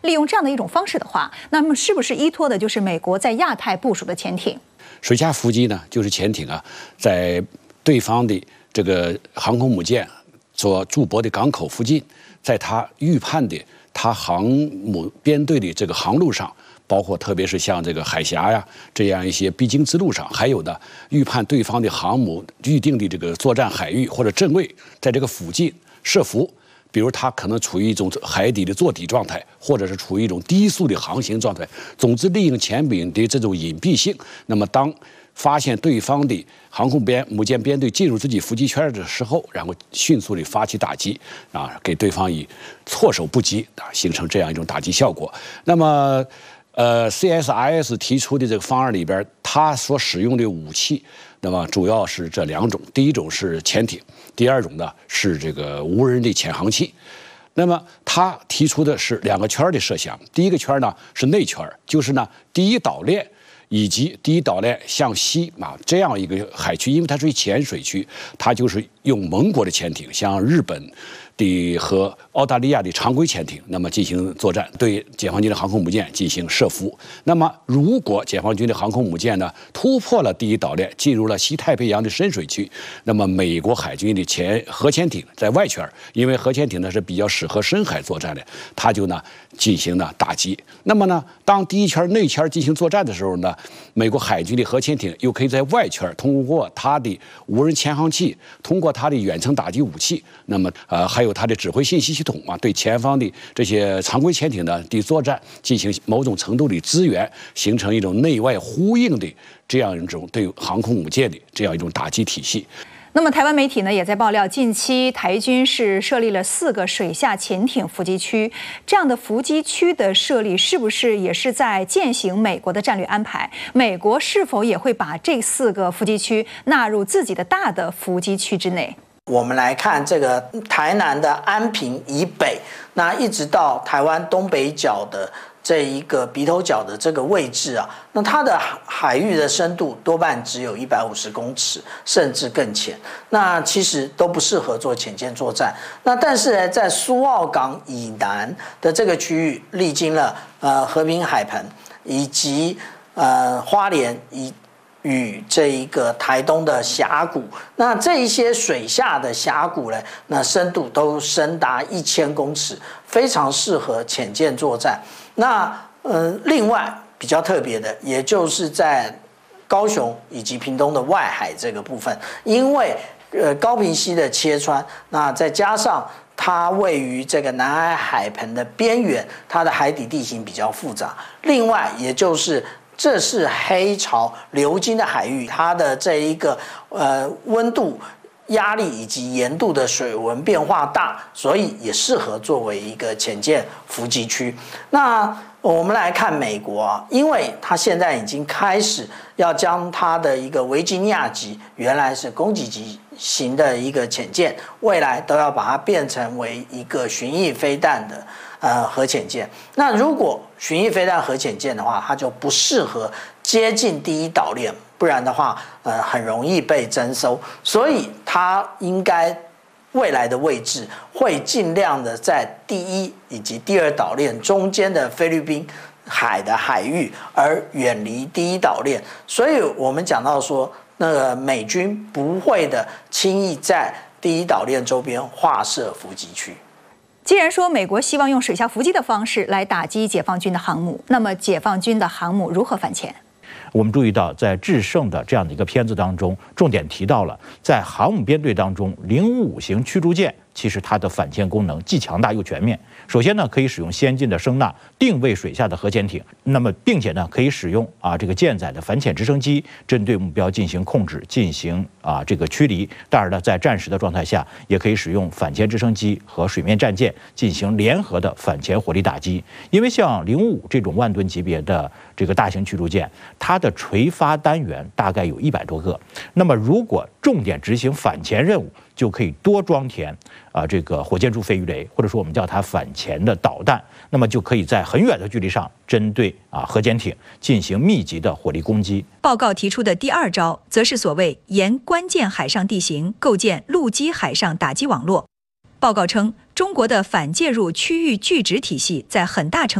利用这样的一种方式的话，那么是不是依托的就是美国在亚太部署的潜艇？ 水下伏击呢，就是潜艇啊，在对方的这个航空母舰所驻泊的港口附近，在他预判的他航母编队的这个航路上，包括特别是像这个海峡呀这样一些必经之路上，还有呢预判对方的航母预定的这个作战海域或者阵位，在这个附近设伏。比如它可能处于一种海底的坐底状态，或者是处于一种低速的航行状态。总之，利用潜艇的这种隐蔽性，那么当发现对方的航空母舰编队进入自己伏击圈的时候，然后迅速的发起打击，啊，给对方以措手不及啊，形成这样一种打击效果。那么，CSIS 提出的这个方案里边，它所使用的武器，那么主要是这两种，第一种是潜艇，第二种呢是这个无人的潜航器。那么他提出的是2个圈的设想，第一个圈呢是内圈，就是呢第一岛链以及第一岛链向西啊这样一个海区，因为它属于浅水区，它就是用盟国的潜艇，像日本的和澳大利亚的常规潜艇，那么进行作战，对解放军的航空母舰进行设伏。那么，如果解放军的航空母舰呢突破了第一岛链，进入了西太平洋的深水区，那么美国海军的核潜艇在外圈，因为核潜艇呢是比较适合深海作战的，它就呢进行呢打击。那么呢，当第一圈内圈进行作战的时候呢，美国海军的核潜艇又可以在外圈通过它的无人潜航器，通过它的远程打击武器，那么还有它的指挥信息系统啊，对前方的这些常规潜艇的作战进行某种程度的支援，形成一种内外呼应的这样一种对航空母舰的这样一种打击体系。 那么，台湾媒体呢也在爆料，近期台军是设立了4个水下潜艇伏击区。这样的伏击区的设立，是不是也是在践行美国的战略安排？美国是否也会把这4个伏击区纳入自己的大的伏击区之内？ 我们来看这个台南的安平以北，那一直到台湾东北角的这一个鼻头角的这个位置啊，那它的海域的深度多半只有150公尺，甚至更浅。那其实都不适合做潜舰作战。那但是呢，在苏澳港以南的这个区域，历经了和平海盆以及花莲与这一个台东的峡谷，那这一些水下的峡谷呢，那深度都深达1000公尺，非常适合潜舰作战。那另外比较特别的，也就是在高雄以及屏东的外海这个部分，因为高屏溪的切穿，那再加上它位于这个南海海盆的边缘，它的海底地形比较复杂。另外，也就是这是黑潮流经的海域，它的这一个温度、压力以及盐度的水文变化大，所以也适合作为一个潜舰伏击区。那我们来看美国啊，因为它现在已经开始要将它的一个维吉尼亚级，原来是攻击级型的一个潜舰，未来都要把它变成为一个巡弋飞弹的核潜舰。那如果巡弋飞弹核潜舰的话，它就不适合接近第一岛链，不然的话，很容易被征收。所以它应该未来的位置会尽量的在第一以及第二岛链中间的菲律宾海的海域，而远离第一岛链。所以我们讲到说，那个美军不会的轻易在第一岛链周边划设伏击区。 既然说美国希望用水下伏击的方式来打击解放军的航母，那么解放军的航母如何反潜？ 我们注意到，在制胜的这样的一个片子当中，重点提到了在航母编队当中，055型驱逐舰其实它的反潜功能既强大又全面。首先呢，可以使用先进的声纳定位水下的核潜艇，那么并且呢，可以使用这个舰载的反潜直升机针对目标进行控制，进行这个驱离。当然呢，在战时的状态下，也可以使用反潜直升机和水面战舰进行联合的反潜火力打击。因为像055这种万吨级别的这个大型驱逐舰，它的垂发单元大概有100多个。那么如果重点执行反潜任务，就可以多装填这个火箭柱飞鱼雷，或者说我们叫它反潜的导弹，那么就可以在很远的距离上针对核潜艇进行密集的火力攻击。 报告提出的第2招，则是所谓沿关键海上地形构建陆基海上打击网络。报告称，中国的反介入区域拒止体系在很大程度